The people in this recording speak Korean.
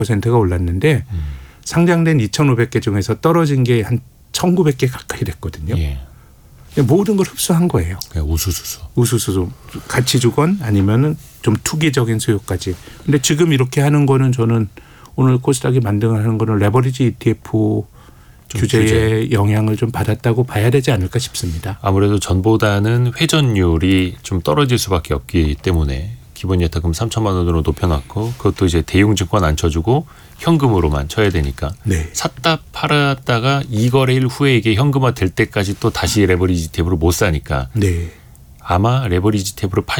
200%가 올랐는데 상장된 2,500개 중에서 떨어진 게 한 1,900개 가까이 됐거든요. 예. 모든 걸 흡수한 거예요. 우수수수. 우수수수. 가치 주건 아니면은 좀 투기적인 수요까지. 근데 지금 이렇게 하는 거는 저는 오늘 코스닥이 만등하는 거는 레버리지 ETF 규제의 영향을 좀 받았다고 봐야 되지 않을까 싶습니다. 아무래도 전보다는 회전율이 좀 떨어질 수밖에 없기 때문에 기본 예탁금 3천만 원으로 높여놨고 그것도 이제 대용증권 안 쳐주고 현금으로만 쳐야 되니까 네. 샀다 팔았다가 이거래일 후에 이게 현금화 될 때까지 또 다시 레버리지 ETF로 못 사니까 네. 아마 레버리지 ETF로